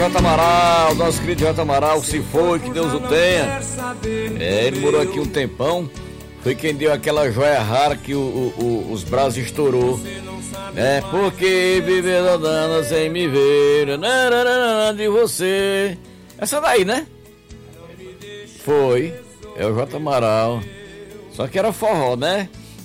J. Amaral, nosso querido J. Amaral, se foi, que Deus o tenha. Ele morou aqui um tempão. Foi quem deu aquela joia rara que os braços estourou. Porque viver andando sem me ver de você. Essa daí, né? Foi. É o J. Amaral. Só que era forró, né?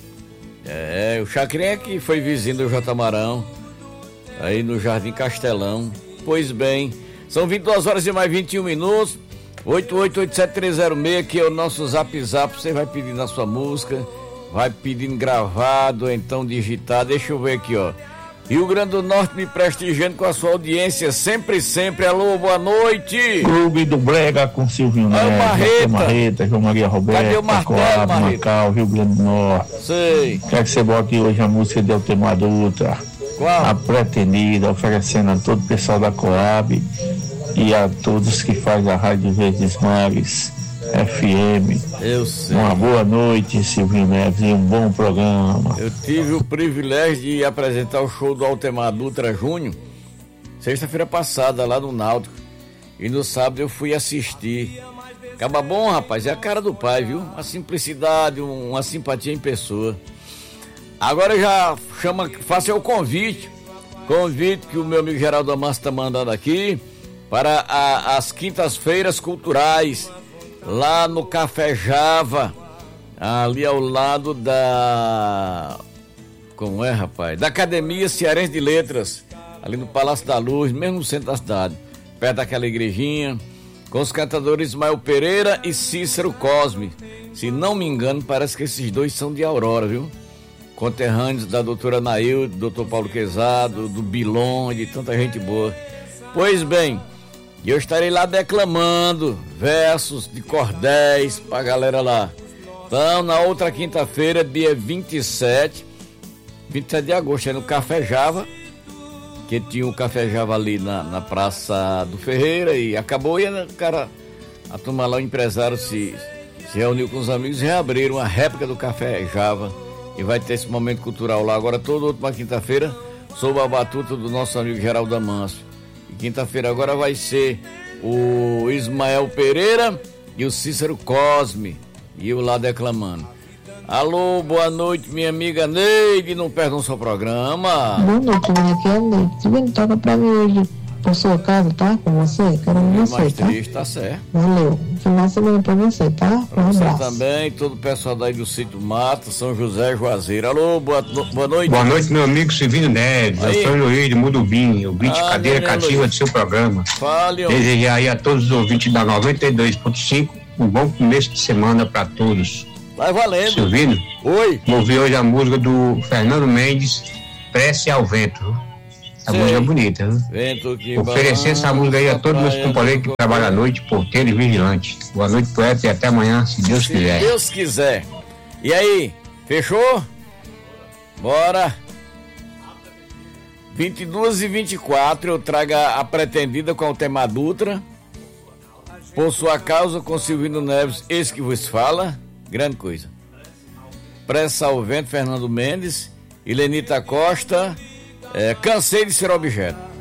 O Chacrinha que foi vizinho do J. Amaral. Aí no Jardim Castelão. Pois bem, são 22 horas e mais 21 minutos. 8887-306, que é o nosso Zap Zap. Você vai pedindo a sua música, vai pedindo gravado, então digitado. Deixa eu ver aqui, ó. Rio Grande do Norte me prestigiando com a sua audiência, sempre. Alô, boa noite. Clube do Brega com Silvio Neves, Marreta, João Maria Roberto. Cadê o Martelo, Macau, Rio Grande do Norte. Sei. Quer que você bote hoje a música de Altemar Dutra? Qual? A Pretendida, oferecendo a todo o pessoal da Coab e a todos que fazem a Rádio Verdes Mares FM. Eu sei. Uma boa noite, Silvio Neves, e um bom programa. Eu tive o privilégio de apresentar o show do Altemar Dutra Júnior sexta-feira passada lá no Náutico, e no sábado eu fui assistir. Acaba bom, rapaz, é a cara do pai, viu? Uma simplicidade, uma simpatia em pessoa. Agora já faça o convite que o meu amigo Geraldo Amâncio está mandando aqui para as quintas-feiras culturais lá no Café Java, ali ao lado da da Academia Cearense de Letras, ali no Palácio da Luz, mesmo no centro da cidade, perto daquela igrejinha, com os cantadores Ismael Pereira e Cícero Cosme. Se não me engano, parece que esses dois são de Aurora, viu? Conterrâneos da doutora Nail, do doutor Paulo Quezado, do Bilon, de tanta gente boa. Pois bem, eu estarei lá declamando versos de cordéis pra galera lá. Então, na outra quinta-feira, dia 27 de agosto, é no Café Java, que tinha um Café Java ali na Praça do Ferreira, e acabou, e a turma lá, o empresário se reuniu com os amigos e reabriram a réplica do Café Java. E vai ter esse momento cultural lá agora toda última quinta-feira, sob a batuta do nosso amigo Geraldo Amâncio. E quinta-feira agora vai ser o Ismael Pereira e o Cícero Cosme, e eu lá declamando. Alô, boa noite, minha amiga Neide, não perdam seu programa. Boa noite, minha aqui é a Neide. Se bem, toca pra mim hoje por sua casa, tá? Com você, quero você, mais tá? triste, tá certo. Valeu. Final de semana pra você, tá? Pra Um você abraço. também, todo o pessoal daí do Sítio Mata, São José, Juazeiro. Alô, boa noite. Boa noite, meu amigo Silvio Neves. Aí. Eu sou o Luiz de Mudubim, ouvinte cadeira cativa Luiz. do seu programa. Fale, Desejar aí a todos os ouvintes da 92.5 um bom começo de semana para todos. vai valendo. Silvino, Oi. vou ouvir hoje a música do Fernando Mendes, Prece ao Vento. A Sei. música é bonita, viu? Vento que Oferecer essa música aí a todos meus companheiros que trabalham à noite, porteiro e vigilante. Boa noite, poeta, e até amanhã, se Deus quiser. Se Deus quiser. E aí, fechou? Bora. 22h24, eu trago a Pretendida com Altemar Dutra. Por sua causa, com Silvino Neves, esse que vos fala. Grande coisa. Prece ao Vento, Fernando Mendes. E Lenita Costa, Cansei de Ser Objeto.